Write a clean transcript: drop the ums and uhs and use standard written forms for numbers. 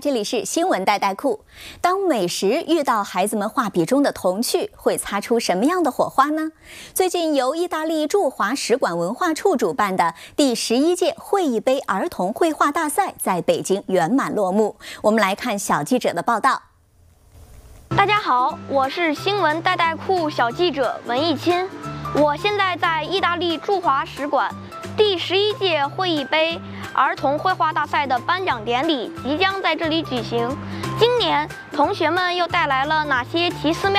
这里是新闻带带库。当美食遇到孩子们画笔中的童趣，会擦出什么样的火花呢？最近由意大利驻华使馆文化处主办的第11届会议杯儿童绘画大赛在北京圆满落幕。我们来看小记者的报道。 大家好，我是新闻带带库小记者文艺钦，我现在在意大利驻华使馆。第11届会议杯儿童绘画大赛的颁奖典礼即将在这里举行。今年，同学们又带来了哪些奇思妙